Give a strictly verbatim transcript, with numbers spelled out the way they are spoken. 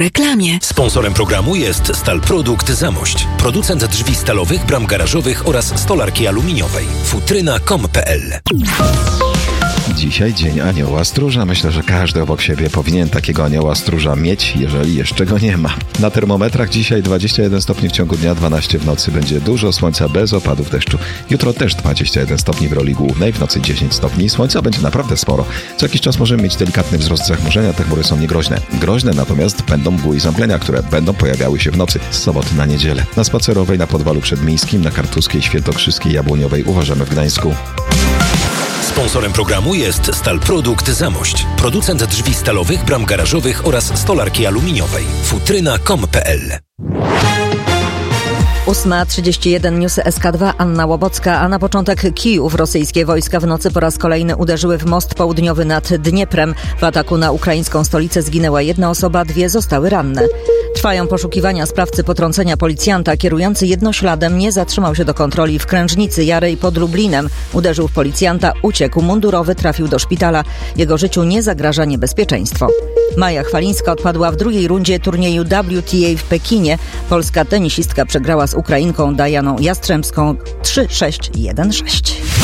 reklamie. Sponsorem programu jest Stalprodukt Zamość. Producent drzwi stalowych, bram garażowych oraz stolarki aluminiowej. futryna kropka com kropka p l. Dzisiaj Dzień Anioła Stróża. Myślę, że każdy obok siebie powinien takiego anioła stróża mieć, jeżeli jeszcze go nie ma. Na termometrach dzisiaj dwadzieścia jeden stopni w ciągu dnia, dwanaście w nocy. Będzie dużo słońca bez opadów deszczu. Jutro też dwadzieścia jeden stopni w roli głównej, w nocy dziesięć stopni. Słońca będzie naprawdę sporo. Co jakiś czas możemy mieć delikatny wzrost zachmurzenia, te chmury są niegroźne. Groźne natomiast będą mgły i zamglenia, które będą pojawiały się w nocy z soboty na niedzielę. Na Spacerowej, na Podwalu Przedmiejskim, na Kartuskiej, Świętokrzyskiej, Jabłoniowej uważamy w Gdańsku. Sponsorem programu jest Stalprodukt Zamość. Producent drzwi stalowych, bram garażowych oraz stolarki aluminiowej. futryna kropka com kropka p l. ósma trzydzieści jeden, newsy S K dwa, Anna Łobocka, a na początek Kijów. Rosyjskie wojska w nocy po raz kolejny uderzyły w most południowy nad Dnieprem. W ataku na ukraińską stolicę zginęła jedna osoba, dwie zostały ranne. Trwają poszukiwania sprawcy potrącenia policjanta. Kierujący jednośladem nie zatrzymał się do kontroli w Krężnicy Jarej pod Lublinem. Uderzył w policjanta, uciekł. Mundurowy trafił do szpitala. Jego życiu nie zagraża niebezpieczeństwo. Maja Chwalińska odpadła w drugiej rundzie turnieju W T A w Pekinie. Polska tenisistka przegrała z Ukrainką Dajaną Jastrzębską trzy sześć jeden sześć.